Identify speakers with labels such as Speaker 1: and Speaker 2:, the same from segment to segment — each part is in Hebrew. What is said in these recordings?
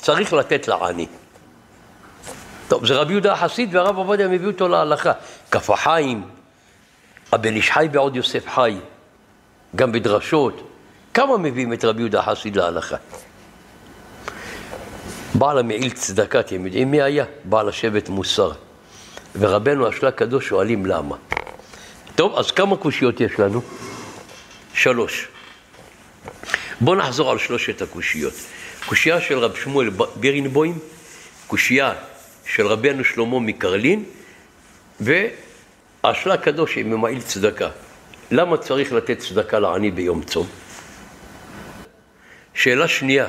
Speaker 1: צריך לתת לעני. טוב, זה רבי יהודה החסיד והרב עובדיה מביא אותו להלכה. כף החיים, הבן איש חי בעוד יוסף חי, גם בדרשות. כמה מביאים את רבי יהודה החסיד להלכה? בעל המעיל צדקה, אתם יודעים מי היה? בעל השבט מוסר. ורבנו השלה קדוש שואלים למה. טוב, אז כמה קושיות יש לנו? 3. בואו נחזור על 3 הקושיות. קושייה של רב שמואל בירנבוים, קושייה של רבנו שלמה מקרלין, והשלה קדוש עם מעיל צדקה. למה צריך לתת צדקה לעני ביום צום? שאלה שנייה,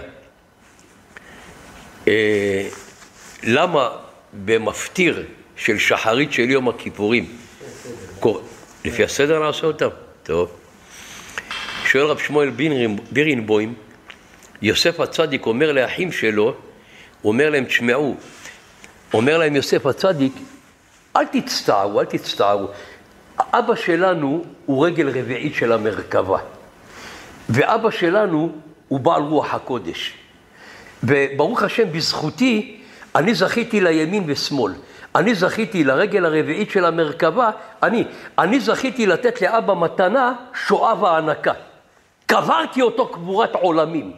Speaker 1: למה במפטיר של שחרית של יום הכיפורים, לפי הסדר נעשה אותם? טוב. שואל רב שמואל בירנבוים, יוסף הצדיק אומר לאחים שלו, הוא אומר להם, תשמעו, אומר להם יוסף הצדיק, אל תצטערו, אבא שלנו הוא רגל רביעית של המרכבה, ואבא שלנו הוא בעל רוח הקודש, וברוך השם בזכותי, אני זכיתי לימין ושמאל, אני זכיתי לרגל הרביעית של המרכבה, אני זכיתי לתת לאבא מתנה שואה והענקה, קברתי אותו קבורת עולמים.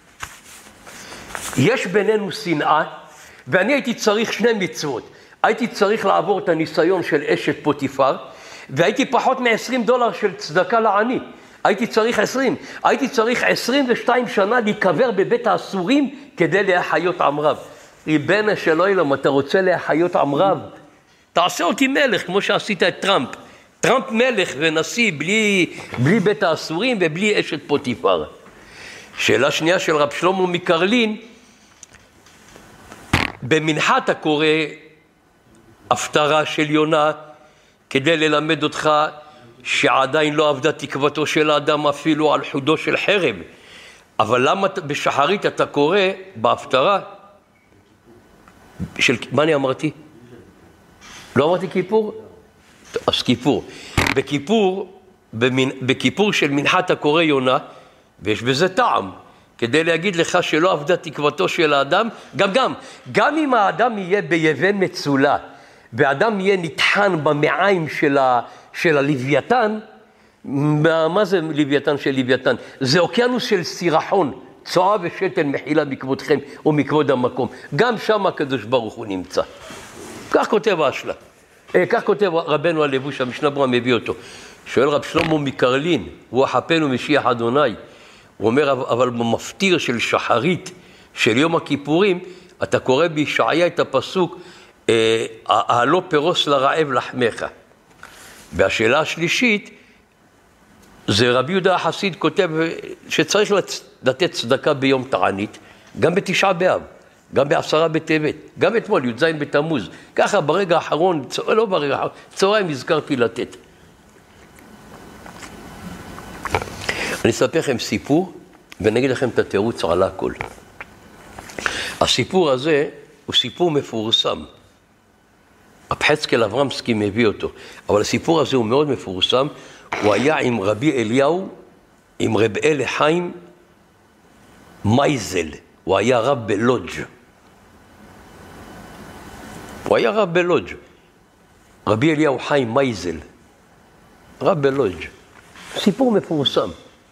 Speaker 1: יש בינינו שנאה, ואני הייתי צריך 2 מצוות. הייתי צריך לעבור את הניסיון של אשת פוטיפר, והייתי פחות $20 של צדקה לעני. הייתי צריך 22 שנה להיקבר בבית האסורים כדי להחיות עם רב. ריבונו של עולם, אתה רוצה להחיות עם רב? תעשה אותי מלך כמו שעשית את טראמפ. טראמפ מלך ונשיא בלי בית האסורים ובלי אשת פוטיפר. שאלה שנייה של רב שלמה מקרלין, במנחה אתה קורא הפטרה של יונה כדי ללמד אותך שעדיין לא עבדה תקוותו של האדם אפילו על חודו של חרב. אבל למה בשחרית אתה קורא בהפטרה של, מה אני אמרתי? לא אמרתי כיפור? אז כיפור. בכיפור של מנחת הקורא יונה, ויש בזה טעם, כדי להגיד לך שלא עבדה תקוותו של האדם, גם אם האדם יהיה ביבן מצולה, והאדם יהיה נטחן במעיים של הלוויתן, מה זה לוויתן של לוויתן? זה אוקיינוס של סירחון, צועה ושתל מחילה מכבודכם ומכבוד המקום. גם שם הקדוש ברוך הוא נמצא. כך כותב השלה. כך כותב רבנו הלבוש, המשנה ברורה מביא אותו. שואל רב שלמה מקרלין, הוא החפנו משיח אדוני. הוא אומר, אבל במפטיר של שחרית, של יום הכיפורים, אתה קורא בישעיה את הפסוק, הלא פירוס לרעב לחמך. והשאלה השלישית, זה רבי יהודה החסיד כותב שצריך לתת צדקה ביום תענית, גם בתשעה באב, גם ב10 בטבת, גם אתמול, י"ז בתמוז. ככה ברגע האחרון, לא ברגע האחרון, צהריים הזכרתי לתת. אני אספר לכם סיפור, ונגיד לכם את התירוץ על הכל. הסיפור הזה הוא סיפור מפורסם. הפחצקל אברמסקי מביא אותו, אבל הסיפור הזה הוא מאוד מפורסם. הוא היה עם רבי אליהו, עם רב אלי חיים מייזל. הוא היה רב בלודג'. רבי אליהו חיים מייזל, רב בלודג'. סיפור מפורסם.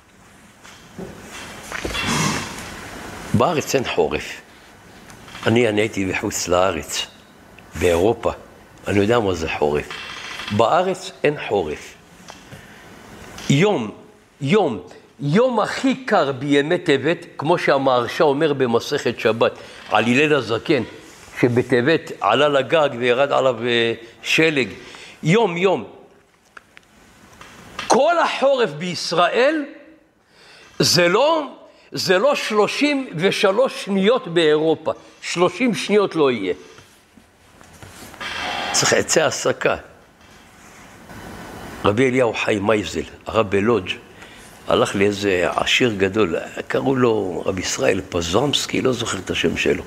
Speaker 1: בארץ אין חורף. אני הייתי בחוץ לארץ, באירופה. אני יודע מה זה חורף. בארץ אין חורף. יום הכי קר בימי טבת, כמו שהמהרש"א אומר במסכת שבת, על הלל הזקן, שבטבת עלה לגג וירד עליו שלג. יום. כל החורף בישראל זה לא 33 שניות באירופה. 30 שניות לא יהיה. צריך עצי הסקה. רבי אליהו חיים מייזל, הרב בלודג', הלך לאיזה עשיר גדול, קראו לו רבי ישראל פזרמסקי, לא זוכר את השם שלו.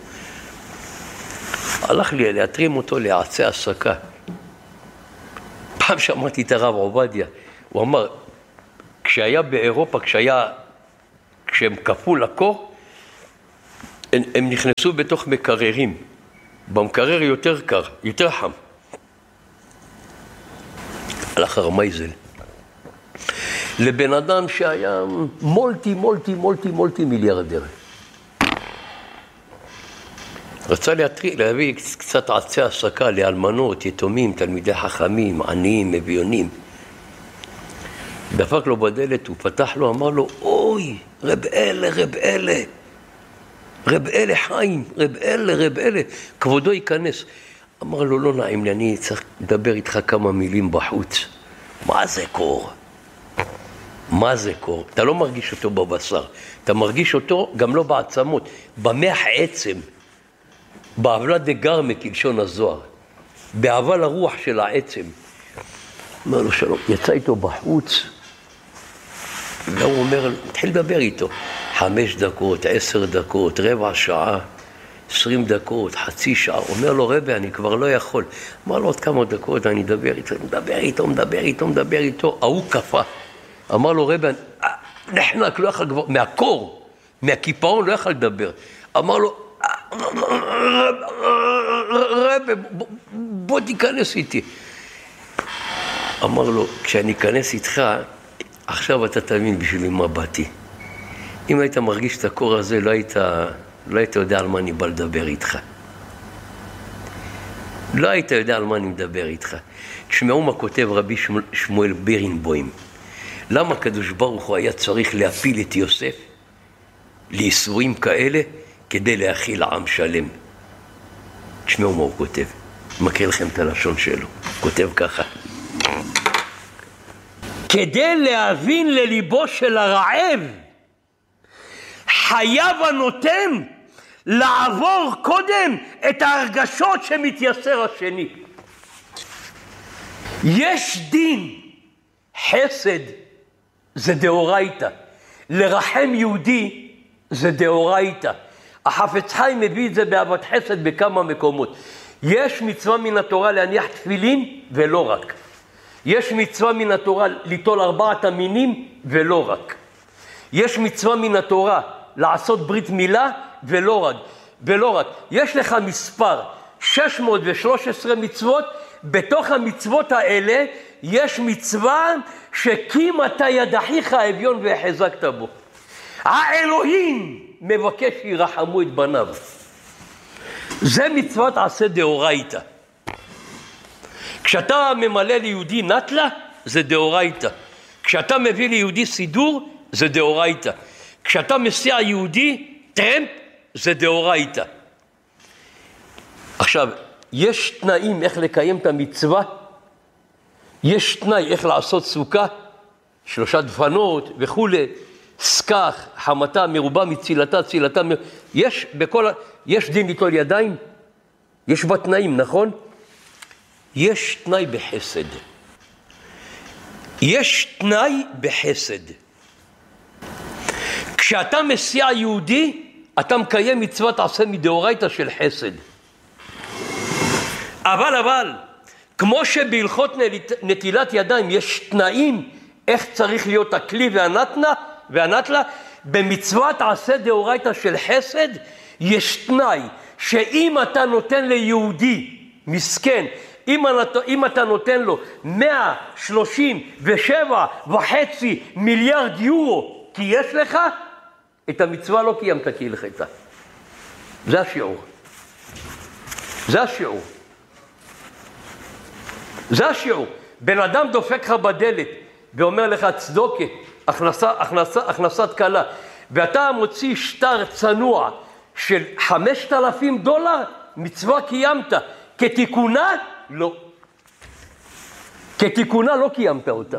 Speaker 1: הלך לי להתרים אותו לעצי הסקה. פעם שמעתי את הרב עובדיה, הוא אמר, כשהיה באירופה, כשהם כפו לקור, הם נכנסו בתוך מקררים. במקרר יותר קר, יותר חם. הלך הרמייזל. לבן אדם שהיה מולטי מיליארדר. רצה להביא קצת עצי עסקה לאלמנות, יתומים, תלמידי חכמים, עניים, אביונים. דפק לו בדלת, הוא פתח לו, אמר לו, אוי, רב אלה חיים, רב אלה, כבודו ייכנס. אמר לו, לא נעים לי, אני צריך לדבר איתך כמה מילים בחוץ. מה זה קור? מה זה קור? אתה לא מרגיש אותו בבשר, אתה מרגיש אותו גם לא בעצמות, במח עצם, בעבלה דגרמה כלשון הזוהר, בעבל הרוח של העצם. אמר לו שלום, יצא איתו בחוץ, והוא אומר, התחיל לדבר איתו, 5 דקות, 10 דקות, רבע שעה, 20 דקות, חצי שעה. אומר לו, רבי, אני כבר לא יכול. אמר לו, עוד כמה דקות, אני מדבר איתו, ההוא קפה. אמר לו, רבי, נחנק, לא יכול כבר, מהקור, מהקיפאון, לא יכול לדבר. אמר לו, רבי, בוא תיכנס איתי. אמר לו, כשאני אכנס איתך, עכשיו אתה תבין בשביל מה באתי. אם היית מרגיש את הקור הזה, לא היית יודע על מה אני בא לדבר איתך. לא היית יודע על מה אני מדבר איתך. תשמעו מה כותב רבי שמואל בירנבוים. למה הקדוש ברוך הוא היה צריך להפיל את יוסף לאיסורים כאלה כדי להכיל עם שלם? תשמעו מה הוא כותב. מקריא לכם את הלשון שלו. כותב ככה. כדי להבין לליבו של הרעב, חייב הנותן לעבור קודם את ההרגשות שמתייסר השני. יש דין, חסד זה דאורייתא, לרחם יהודי זה דאורייתא. החפץ חיים מביא את זה באהבת חסד בכמה מקומות. יש מצווה מן התורה להניח תפילין ולא רק. יש מצווה מן התורה ליטול 4 המינים ולא רק. יש מצווה מן התורה לעשות ברית מילה ולא רק. יש לך מספר 613 מצוות, בתוך המצוות האלה יש מצווה שקים אתה יד אחיך האביון והחזקת בו. האלוהים מבקש שירחמו את בניו. זה מצוות עשה דאורייתא. כשאתה ממלא ליהודי נטלה, זה דאורייתא. כשאתה מביא ליהודי סידור, זה דאורייתא. כשאתה מסיע יהודי טרמפ, זה דאורייתא. עכשיו, יש תנאים איך לקיים את המצווה, יש תנאי איך לעשות סוכה, 3 דפנות וכו', סכך, חמתה, מרובה מצילתה, צילתה, יש דין ליטול ידיים? יש בה תנאים, נכון? יש תנאי בחסד. יש תנאי בחסד. כשאתה מסיע יהודי, אתה מקיים מצוות עשה מדאורייתא של חסד. אבל, כמו שבהלכות נטילת ידיים יש תנאים איך צריך להיות הכלי והנטלה, במצוות עשה דאורייתא של חסד יש תנאי שאם אתה נותן ליהודי מסכן, אם אתה נותן לו 137.5 מיליארד יורו כי יש לך, את המצווה לא קיימת כהלכתה. זה השיעור. בן אדם דופק לך בדלת ואומר לך צדוקה, הכנסת קלה, ואתה מוציא שטר צנוע של $5,000, מצווה קיימת. כתיקונה? לא. כתיקונה לא קיימת אותה.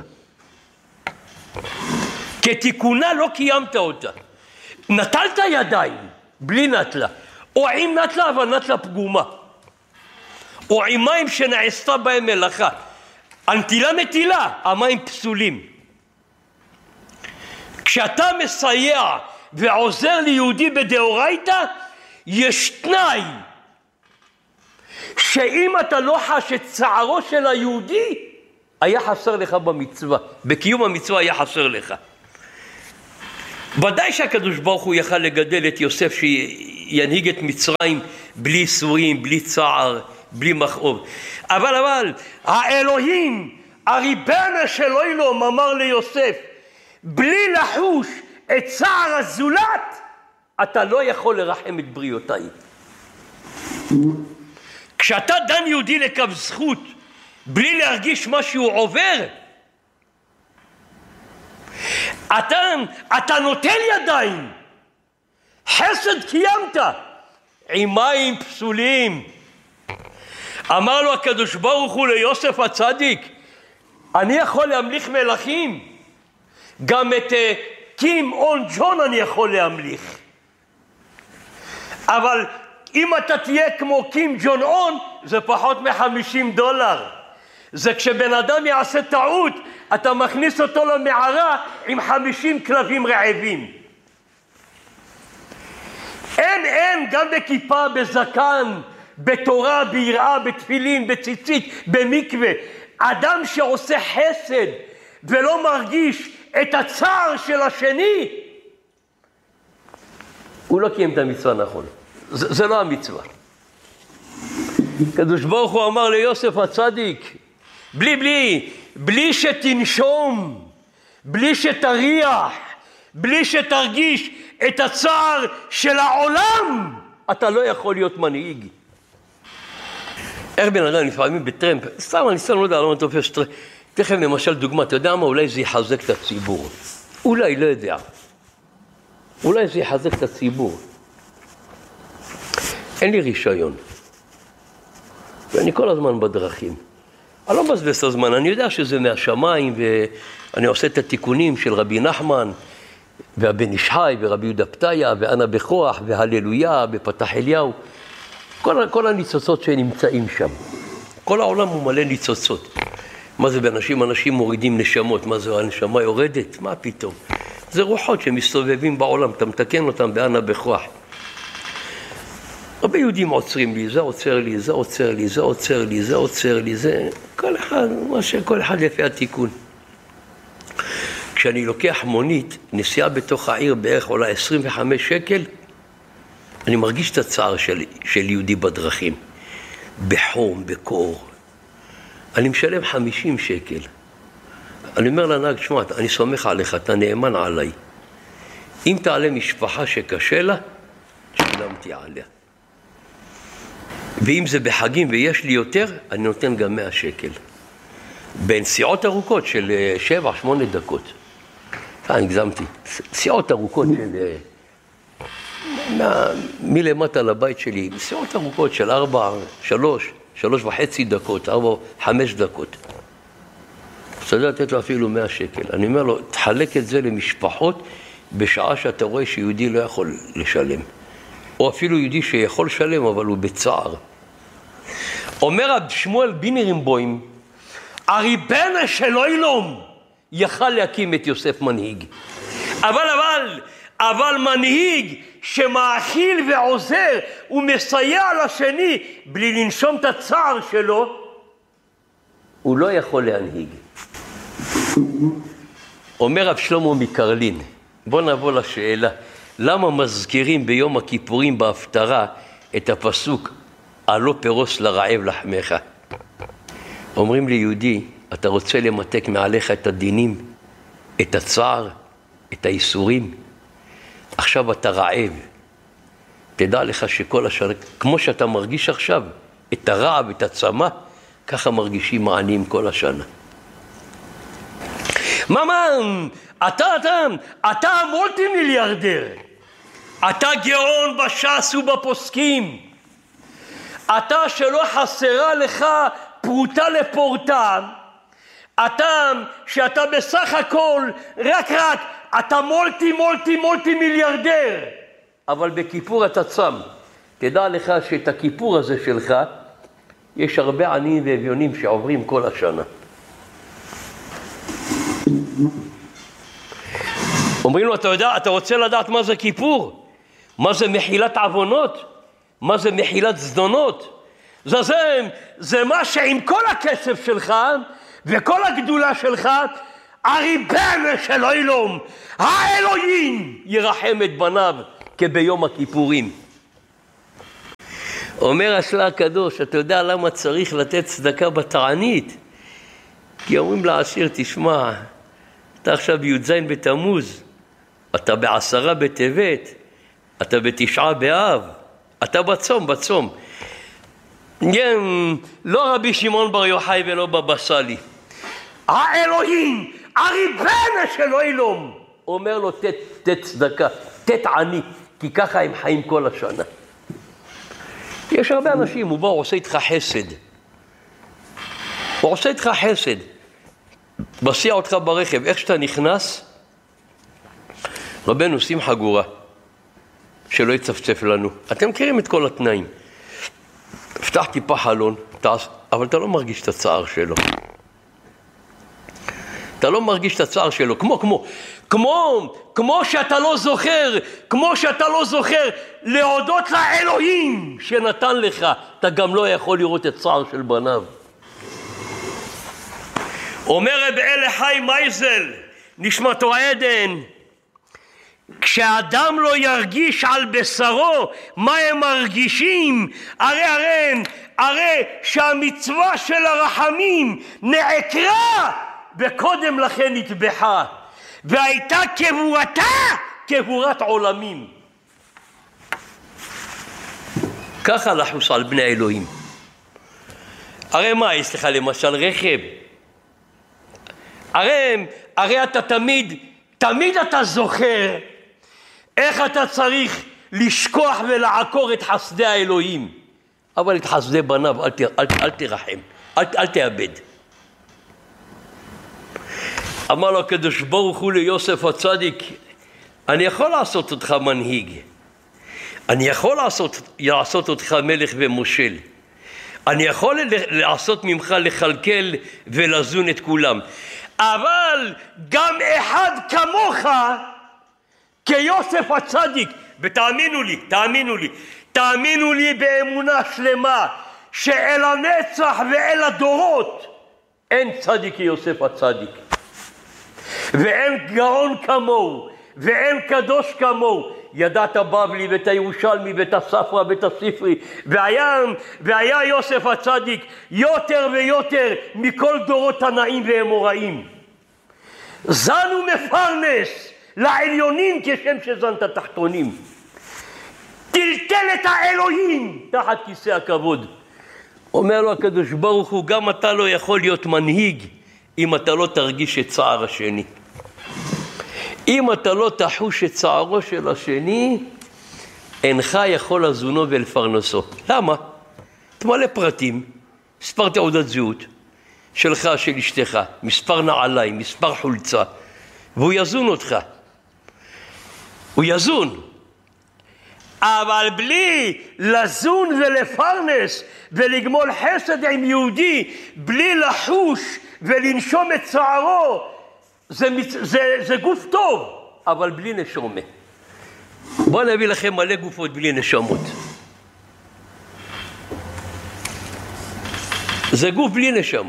Speaker 1: נטלת ידיים בלי נטלה, או עם נטלה אבל נטלה פגומה, או עם מים שנעשתה בהם מלאכה. הנטילה נטילה, המים פסולים. כשאתה מסייע ועוזר ליהודי בדאורייתא, יש תנאי שאם אתה לא חש את צערו של היהודי, היה חסר לך במצווה, בקיום המצווה היה חסר לך. ודאי שהקדוש ברוך הוא יכל לגדל את יוסף ינהיג את מצרים בלי ייסורים, בלי צער, בלי מכאוב. אבל האלוהים, הריבונו של עולם, אמר ליוסף, בלי לחוש את צער הזולת, אתה לא יכול לרחם את בריאותיי. כשאתה דן יהודי לקו זכות, בלי להרגיש מה שהוא עובר, אתה נוטל ידיים, חסד קיימת, עם מים פסולים. אמר לו הקדוש ברוך הוא ליוסף הצדיק, אני יכול להמליך מלכים, גם את קים און ג'ון אני יכול להמליך, אבל אם אתה תהיה כמו קים ג'ון און, זה פחות $50. זה כשבן אדם יעשה טעות, אתה מכניס אותו למערה עם 50 כלבים רעבים. אין, גם בכיפה, בזקן, בתורה, ביראה, בתפילין, בציצית, במקווה. אדם שעושה חסד ולא מרגיש את הצער של השני, הוא לא קיים את המצווה נכון. זה לא המצווה. הקדוש ברוך הוא אמר ליוסף הצדיק, בלי שתנשום, בלי שתריח, בלי שתרגיש את הצער של העולם, אתה לא יכול להיות מנהיג. איך בן אדם לפעמים בטרמפ, סתם אני לא יודע, לא תופס טרמפ, תכף למשל דוגמה, אתה יודע מה? אולי זה יחזק את הציבור. אולי, לא יודע. אולי זה יחזק את הציבור. אין לי רישיון. ואני כל הזמן בדרכים. אני לא מבזבז את הזמן, אני יודע שזה מהשמיים, ואני עושה את התיקונים של רבי נחמן, והבן איש חי, ורבי יהודה פתיה, ואנה בכוח, והללויה, בפתח אליהו. כל הניצוצות שנמצאים שם. כל העולם הוא מלא ניצוצות. מה זה באנשים? אנשים מורידים נשמות. מה זה? הנשמה יורדת? מה פתאום? זה רוחות שמסתובבים בעולם, אתה מתקן אותם באנה בכוח. הרבה יהודים עוצרים לי, זה עוצר לי, זה עוצר לי, זה עוצר לי, זה עוצר לי, זה... כל אחד לפי התיקון. כשאני לוקח מונית, נסיעה בתוך העיר בערך עולה 25 שקל, אני מרגיש את הצער של יהודי בדרכים. בחום, בקור. אני משלם 50 שקל. אני אומר לנהג, שמע, אני סומך עליך, אתה נאמן עליי. אם תעלה משפחה שקשה לה, שילמתי עליה. ואם זה בחגים ויש לי יותר, אני נותן גם 100 שקל. בנסיעות ארוכות של 7-8 דקות. אני הגזמתי. נסיעות ארוכות של... מלמטה לבית שלי, נסיעות ארוכות של 3.5 דקות, 5 דקות. אתה יודע לתת לו אפילו 100 שקל. אני אומר לו, תחלק את זה למשפחות בשעה שאתה רואה שיהודי לא יכול לשלם. או אפילו יהודי שיכול לשלם, אבל הוא בצער. אומר רב שמואל בינירנבוים, הריבונו של עולם יכל להקים את יוסף מנהיג. אבל מנהיג שמאכיל ועוזר ומסייע לשני בלי לנשום את הצער שלו, הוא לא יכול להנהיג. אומר רב שלמה מקרלין, בוא נבוא לשאלה, למה מזכירים ביום הכיפורים בהפטרה את הפסוק הלא פרוס לרעב לחמך? אומרים לי, יהודי, אתה רוצה למתק מעליך את הדינים, את הצער, את האיסורים? עכשיו אתה רעב. תדע לך שכל השנה, כמו שאתה מרגיש עכשיו, את הרעב, את הצמא, ככה מרגישים העניים כל השנה. אתה מולטי מיליארדר. אתה גאון בש"ס ובפוסקים. אתה שלא חסרה לך פרוטה לפורטה. אתה שאתה בסך הכל רק אתה מולטי מיליארדר. אבל בכיפור אתה צם. תדע לך שאת הכיפור הזה שלך יש הרבה עניים ואביונים שעוברים כל השנה. אומרים לו, אתה רוצה לדעת מה זה כיפור? מה זה מחילת עוונות? מה זה מחילת זדונות? זה מה שעם כל הכסף שלך וכל הגדולה שלך, הריבונו של עולם, האלוהים, ירחם את בניו כביום הכיפורים. אומר השלה הקדוש, אתה יודע למה צריך לתת צדקה בתענית? כי אומרים לעשיר, תשמע, אתה עכשיו בי"ז בתמוז, אתה ב10 בטבת, אתה ב9 באב, אתה בצום. לא רבי שמעון בר יוחאי ולא בבא סאלי. האלוהים, הריבונו של עולם, אומר לו, תת צדקה, תת עני, כי ככה הם חיים כל השנה. יש הרבה אנשים, הוא בא, הוא עושה איתך חסד. הוא עושה איתך חסד. מסיע אותך ברכב, איך שאתה נכנס, רבנו שים חגורה, שלא יצפצף לנו. אתם מכירים את כל התנאים. פתח טיפה חלון, אבל אתה לא מרגיש את הצער שלו. אתה לא מרגיש את הצער שלו, כמו שאתה לא זוכר להודות לאלוהים שנתן לך, אתה גם לא יכול לראות את צער של בניו. אומר רב אלי חי מייזל, נשמתו עדן, כשאדם לא ירגיש על בשרו מה הם מרגישים, הרי שהמצווה של הרחמים נעקרה וקודם לכן נטבחה, והייתה קבורתה קבורת עולמים. ככה לחוס על בני אלוהים. הרי מה, יש לך למשל רכב? הרי אתה תמיד אתה זוכר איך אתה צריך לשכוח ולעקור את חסדי האלוהים. אבל את חסדי בניו אל תרחם, אל תאבד. אמר לו הקדוש ברוך הוא ליוסף הצדיק, אני יכול לעשות אותך מנהיג, אני יכול לעשות אותך מלך ומושל, אני יכול לעשות ממך לכלכל ולזון את כולם, אבל גם אחד כמוך כיוסף הצדיק, ותאמינו לי באמונה שלמה שאל הנצח ואל הדורות אין צדיק כיוסף הצדיק, ואין גאון כמוהו, ואין קדוש כמוהו. ידעת בבלי ואת הירושלמי ואת הספרא ואת הספרי, והיה יוסף הצדיק יותר ויותר מכל דורות תנאים ואמוראים. זן ומפרנס לעליונים כשם שזן את התחתונים. טלטל את האלוהים תחת כיסא הכבוד. אומר לו הקדוש ברוך הוא, גם אתה לא יכול להיות מנהיג אם אתה לא תרגיש את צער השני. אם אתה לא תחוש את צערו של השני, אינך יכול לזונו ולפרנסו. למה? תמלא פרטים, מספר תעודת זהות שלך, של אשתך, מספר נעליים, מספר חולצה, והוא יזון אותך. הוא יזון. אבל בלי לזון ולפרנס ולגמול חסד עם יהודי, בלי לחוש ולנשום את צערו, זה גוף טוב, אבל בלי נשומה. בואו נביא לכם מלא גופות בלי נשמות. זה גוף בלי נשמה.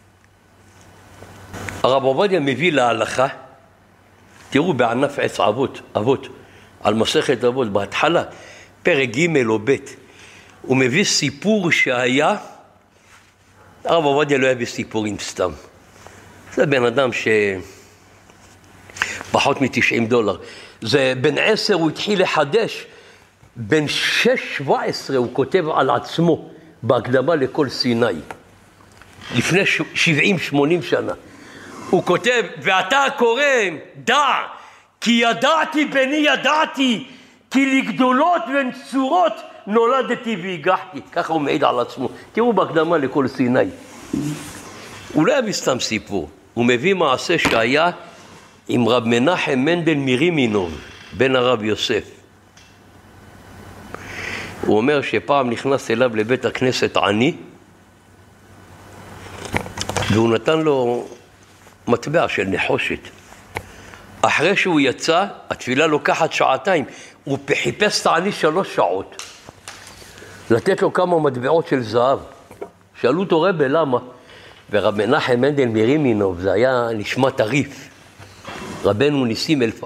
Speaker 1: הרב עובדיה מביא להלכה, תראו בענף עץ אבות, על מסכת אבות, בהתחלה, פרק ג' או ב', הוא מביא סיפור שהיה, הרב עובדיה לא הביא סיפורים סתם. זה בן אדם פחות $90. זה בן 10, הוא התחיל לחדש, בן 6-17 הוא כותב על עצמו בהקדמה לכל סיני. לפני 70-80 שנה. הוא כותב, ואתה קורא, דע, כי ידעתי בני ידעתי, כי לגדולות ונצורות נולדתי והגחתי. ככה הוא מעיד על עצמו. תראו בהקדמה לכל סיני. הוא לא הביא סתם סיפור. הוא מביא מעשה שהיה עם רב מנחם מנדל מרימינוב, בן הרב יוסף. הוא אומר שפעם נכנס אליו לבית הכנסת עני, והוא נתן לו מטבע של נחושת. אחרי שהוא יצא, התפילה לוקחת 2 שעות, הוא חיפש את העני 3 שעות. לתת לו כמה מטבעות של זהב. שאלו אותו רבי למה? ורב מנחם מנדל מרימינוב, זה היה נשמע טריף.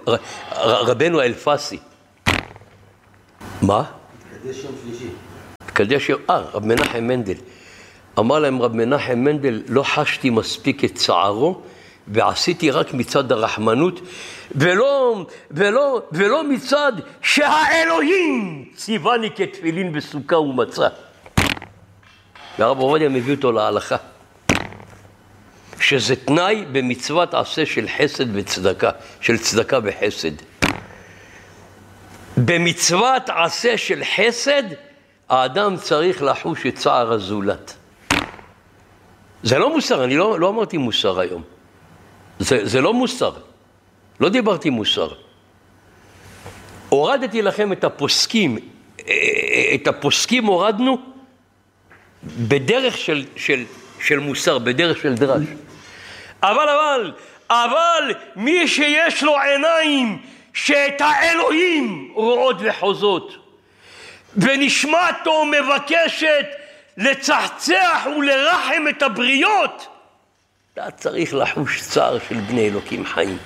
Speaker 1: רבנו אלפסי. מה?
Speaker 2: התקדש יום שלישי.
Speaker 1: רב מנחם מנדל. אמר להם רב מנחם מנדל, לא חשתי מספיק את צערו, ועשיתי רק מצד הרחמנות, ולא מצד שהאלוהים ציווני כתפילין בסוכה ומצה. והרב עובדיה מביא אותו להלכה, שזה תנאי במצוות עשה של חסד וצדקה, של צדקה וחסד. במצוות עשה של חסד, האדם צריך לחוש את צער הזולת. זה לא מוסר, אני לא אמרתי מוסר היום. זה לא מוסר. לא דיברתי מוסר. הורדתי לכם את הפוסקים. את הפוסקים הורדנו בדרך של מוסר, בדרך של דרש. אבל מי שיש לו עיניים שאת האלוהים רואות וחוזות, ונשמתו מבקשת לצחצח ולרחם את הבריות, אתה צריך לחוש צער של בני אלוקים חיים.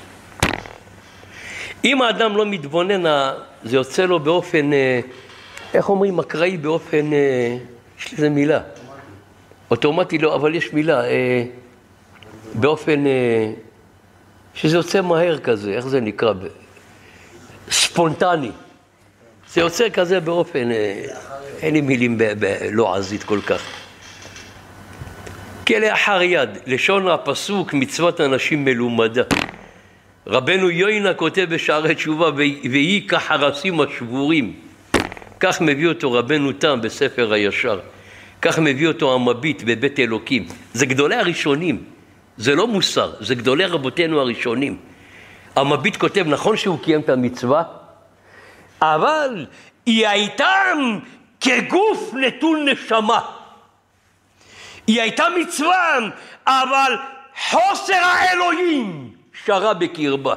Speaker 1: אם האדם לא מתבונן, זה יוצא לו באופן, איך אומרים, אקראי, באופן, יש לזה מילה. אוטומטי לא, אבל יש מילה, באופן, שזה יוצא מהר כזה, איך זה נקרא? ספונטני. זה יוצא כזה באופן, אין לי מילים לא עזית כל כך. כלאחר יד, לשון הפסוק, מצוות אנשים מלומדה. רבנו יוינה כותב בשערי תשובה, ויהי כחרסים השבורים. כך מביא אותו רבנו תם בספר הישר. כך מביא אותו המביט בבית אלוקים. זה גדולי הראשונים. זה לא מוסר, זה גדולי רבותינו הראשונים. המביט כותב, נכון שהוא קיים את המצווה, אבל היא הייתה כגוף נטול נשמה. היא הייתה מצווה, אבל חוסר האלוהים שרה בקרבה.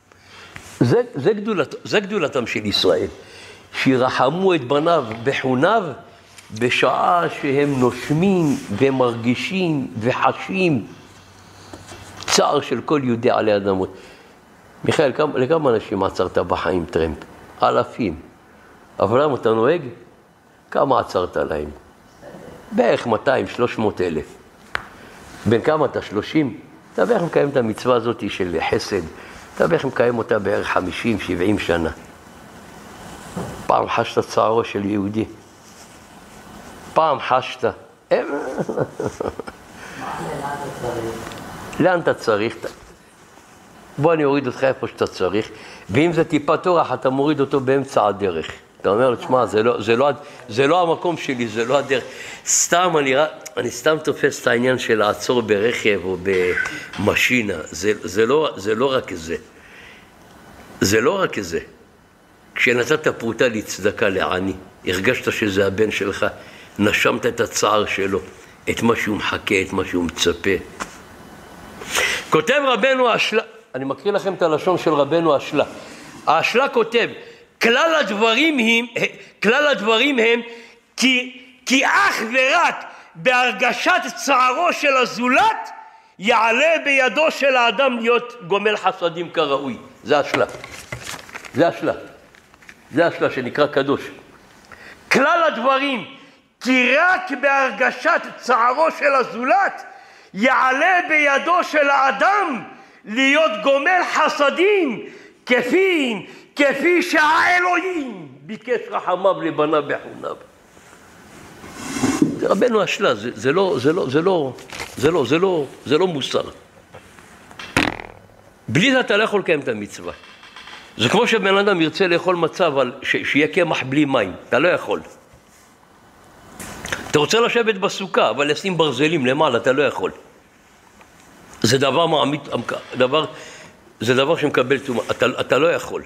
Speaker 1: זה גדולתם של ישראל, שירחמו את בניו בחוניו, בשעה שהם נושמים ומרגישים וחשים צער של כל יהודי עלי אדמות. מיכאל, לכמה אנשים עצרת בחיים טרמפ? אלפים. אבל למה אתה נוהג? כמה עצרת להם? בערך 200-300 אלף. בין כמה אתה? 30? אתה בערך מקיים את המצווה הזאת של חסד. אתה בערך מקיים אותה בערך 50-70 שנה. פעם חשת צערו של יהודי. פעם חשת. לאן אתה צריך? בוא אני אוריד אותך איפה שאתה צריך, ואם זה טיפה תורח, אתה מוריד אותו באמצע הדרך. אתה אומר, תשמע, זה לא המקום שלי, זה לא הדרך. סתם, אני סתם תופס את העניין של לעצור ברכב או במשינה. זה לא רק זה. זה לא רק זה. כשנתת פרוטה לצדקה לעני, הרגשת שזה הבן שלך, נשמת את הצער שלו, את מה שהוא מחכה, את מה שהוא מצפה. כותב רבנו אשלה, אני מקריא לכם את הלשון של רבנו אשלה. האשלה כותב, כלל הדברים הם כי אך ורק בהרגשת צערו של הזולת יעלה בידו של האדם להיות גומל חסדים כראוי. זה אשלה. זה אשלה שנקרא קדוש. כלל הדברים, כי רק בהרגשת צערו של הזולת יעלה בידו של האדם להיות גומל חסדים כפי שהאלוהים ביקש רחמיו לבניו בחוניו. זה רבנו אשלה, זה לא מוסר. בלי זה אתה לא יכול לקיים את המצווה. זה כמו שבן אדם ירצה לאכול מצה, אבל שיהיה קמח בלי מים, אתה לא יכול. אתה רוצה לשבת בסוכה, אבל לשים ברזלים למעלה, אתה לא יכול. זה דבר מעמיד, זה דבר שמקבל תומה, אתה לא יכול.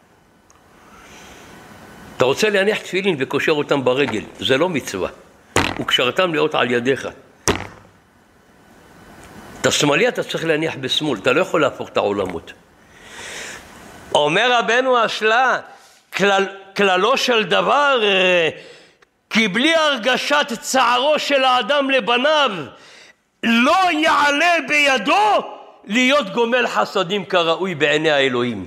Speaker 1: אתה רוצה להניח תפילין וקושר אותם ברגל, זה לא מצווה. וקשרתם להיות על ידיך. את השמאלי אתה צריך להניח בשמאל, אתה לא יכול להפוך את העולמות. אומר רבנו אשלה, כללו של דבר, כי בלי הרגשת צערו של האדם לבניו, לא יעלה בידו להיות גומל חסדים כראוי בעיני האלוהים.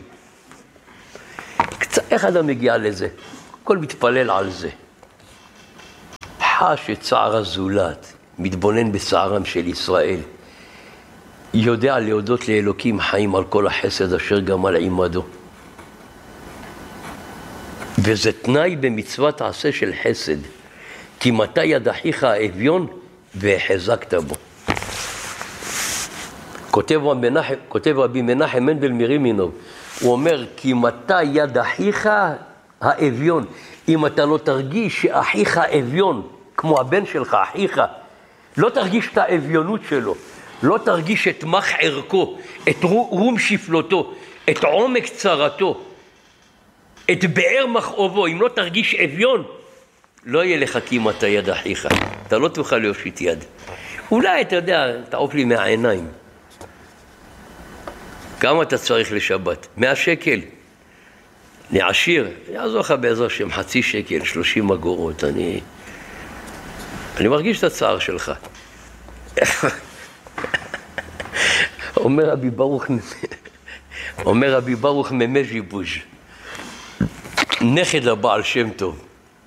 Speaker 1: איך אדם מגיע לזה? הכל מתפלל על זה. חש את צער הזולת, מתבונן בצערם של ישראל, יודע להודות לאלוקים חיים על כל החסד אשר גמל עמדו. וזה תנאי במצוות עשה של חסד, כי מתי יד אחיך האביון והחזקת בו. כותב רבי מנחם מנדל מרימינוב, הוא אומר, כי מתי יד אחיך האביון, אם אתה לא תרגיש שאחיך אביון, כמו הבן שלך, אחיך, לא תרגיש את האביונות שלו, לא תרגיש את מח ערכו, את רום שפלותו, את עומק צרתו, את באר מכאובו, אם לא תרגיש אביון, לא יהיה לך כי מתי יד אחיך, אתה לא תוכל להושיט יד. אולי אתה יודע, תעוף לי מהעיניים. כמה אתה צריך לשבת? 100 שקל. אני עשיר, יעזור לך בעזר השם, 0.5 שקל, 30 אגורות. אני מרגיש את הצער שלך. אומר רבי ברוך ממז'יבוז', נכד לבעל שם טוב.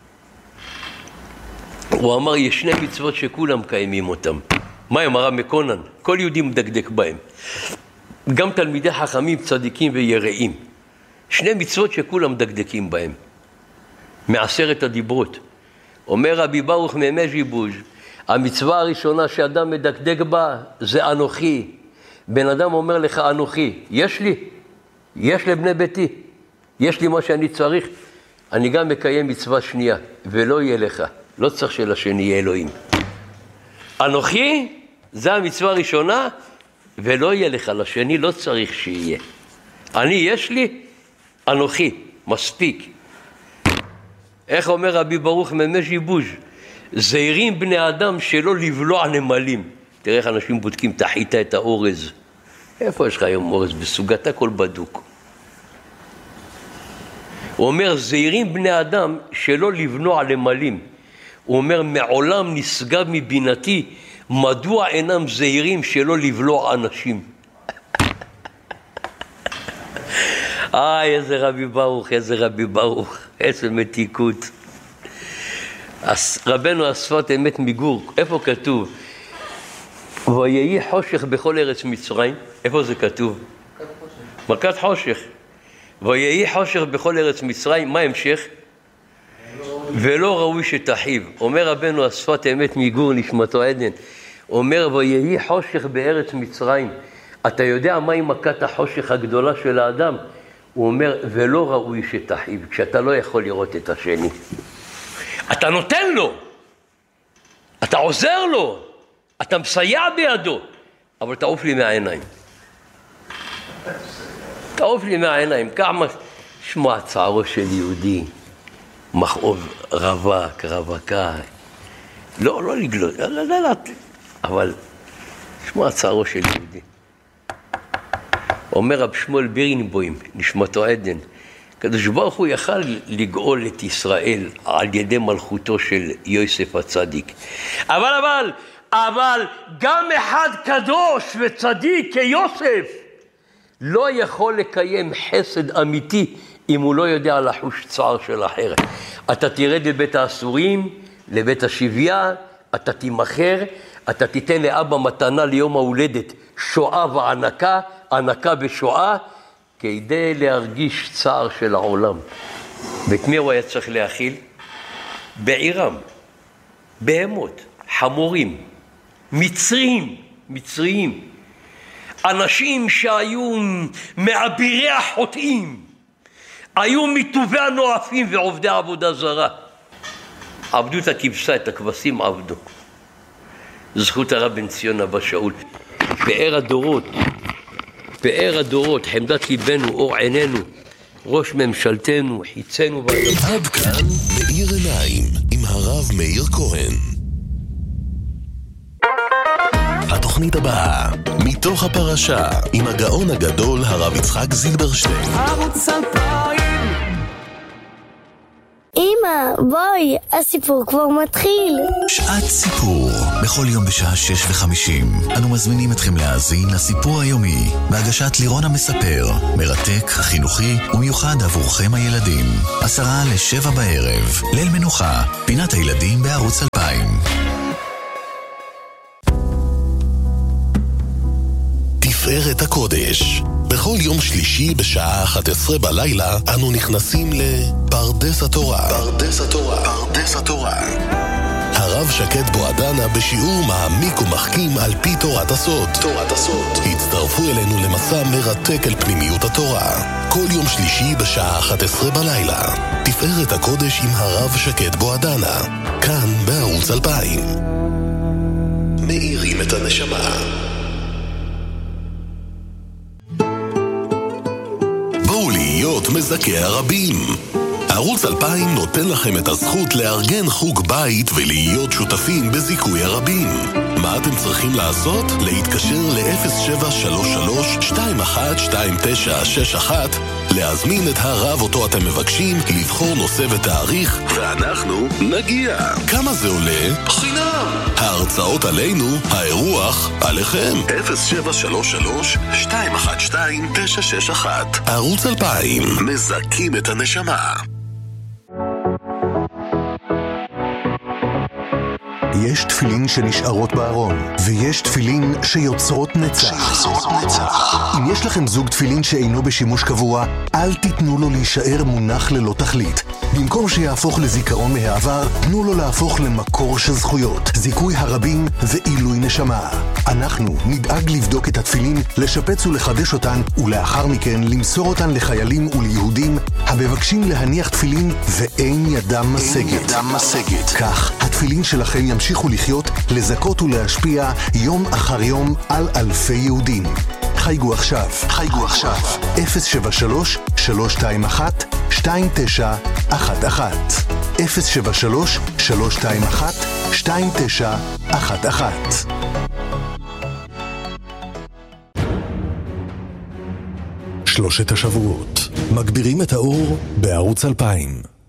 Speaker 1: הוא אמר, יש 2 מצוות שכולם קיימים אותם. מה הם? הרב מקונן? כל יהודי מדקדק בהם. גם תלמידי חכמים, צדיקים ויראים. 2 מצוות שכולם מדקדקים בהם. מ10 הדיברות. אומר רבי ברוך ממז'יבוז', המצווה הראשונה שאדם מדקדק בה זה אנוכי. בן אדם אומר לך אנוכי, יש לי לבני ביתי, יש לי מה שאני צריך, אני גם מקיים מצווה שנייה, ולא יהיה לך, לא צריך שלשני יהיה אלוהים. אנוכי, זה המצווה הראשונה, ולא יהיה לך, לשני לא צריך שיהיה. יש לי, אנוכי, מספיק. איך אומר רבי ברוך ממז'יבוז', זהירים בני אדם שלא לבלוע נמלים. תראה איך אנשים בודקים, תחית את האורז. איפה יש לך היום אורז? בסוגת הכל בדוק. הוא אומר, זהירים בני אדם שלא לבלוע נמלים. הוא אומר, מעולם נשגב מבינתי, מדוע אינם זהירים שלא לבלוע אנשים? איזה רבי ברוך, איזה מתיקות. רבנו השפת אמת מגור, איפה כתוב? ויהי חושך בכל ארץ מצרים, איפה זה כתוב? מכת חושך. ויהי חושך בכל ארץ מצרים, מה המשך? ולא ראוי שתחיב. אומר רבנו השפת אמת מגור, נשמתו עדן, אומר ויהי חושך בארץ מצרים. אתה יודע מהי מכת החושך הגדולה של האדם? הוא אומר, ולא ראוי שתחיב, כשאתה לא יכול לראות את השני. אתה נותן לו, אתה עוזר לו, אתה מסייע בידו, אבל תעוף לי מהעיניים. תעוף לי מהעיניים, כמה שמע צערו של יהודי, מכאוב רווקה, לא לגלות, אבל שמע צערו של יהודי. אומר רב שמואל בירנבוים, נשמתו עדן, הקדוש ברוך הוא יכל לגאול את ישראל על ידי מלכותו של יוסף הצדיק. אבל גם אחד קדוש וצדיק כיוסף לא יכול לקיים חסד אמיתי אם הוא לא יודע לחוש צער של אחר. אתה תרד לבית האסורים, לבית השביה, אתה תימחר, אתה תיתן לאבא מתנה ליום ההולדת, שואה וענקה, ענקה ושואה, כדי להרגיש צער של העולם. ואת מי הוא היה צריך להכיל? בעירם, בהמות, חמורים, מצריים, אנשים שהיו מעבירי החוטאים, היו מטובי הנואפים ועובדי עבודה זרה. עבדו את הכבשה, את הכבשים עבדו. זכות הרב בן ציון אבא שאול. פאר הדורות, חמדת ליבנו, אור עינינו, ראש ממשלתנו, חיצנו ועדנו.
Speaker 2: עד כאן מאיר עיניים עם הרב מאיר כהן. התוכנית הבאה, מתוך הפרשה, עם הגאון הגדול הרב יצחק זילברשטיין.
Speaker 3: ערוץ 2000.
Speaker 4: אמא, בואי, הסיפור כבר מתחיל.
Speaker 2: שעת סיפור, בכל יום בשעה 6:50. אנו מזמינים אתכם להאזין לסיפור היומי, בהגשת לירון המספר, מרתק, חינוכי ומיוחד עבורכם הילדים. 6:50, ליל מנוחה, פינת הילדים בערוץ 2000.
Speaker 3: לתפארת הקודש. בכל יום שלישי בשעה 11 בלילה אנו נכנסים לפרדס התורה. פרדס התורה. פרדס התורה. הרב שקד בועדנה בשיעור מעמיק ומחכים על פי תורת הסוד. תורת הסוד. הצטרפו אלינו למסע מרתק אל פנימיות התורה. כל יום שלישי בשעה 11 בלילה. תפארת הקודש עם הרב שקד בועדנה. כאן בערוץ 2000. מאירים את הנשמה. בואו להיות מזכי הרבים. ערוץ 2000 נותן לכם את הזכות לארגן חוג בית ולהיות שותפים בזיכוי הרבים. מה אתם צריכים לעשות? להתקשר ל-070-33-212961, להזמין את הרב אותו אתם מבקשים, לבחור נושא ותאריך, ואנחנו נגיע. כמה זה עולה? חינם! ההרצאות עלינו, האירוח עליכם. 070-33-212961. ערוץ 2000, מזכים את הנשמה.
Speaker 5: יש תפילין שנשארות בארון, ויש תפילין שיוצרות נצח. אם יש לכם זוג תפילין שאינו בשימוש קבוע, אל תיתנו לו להישאר מונח ללא תכלית. במקום שיהפוך לזיכרון מהעבר, תנו לו להפוך למקור של זכויות, זיכוי הרבים ועילוי נשמה. אנחנו נדאג לבדוק את התפילין, לשפץ ולחדש אותן, ולאחר מכן למסור אותן לחיילים וליהודים המבקשים להניח תפילין ואין ידם משגת. כך, התפילין שלכם ימשיכו לחיות, לזכות ולהשפיע יום אחר יום על אלפי יהודים. חייגו עכשיו. 073-321-2911. 073-321-2911. שלושת השבועות. מגבירים את האור בערוץ 2000.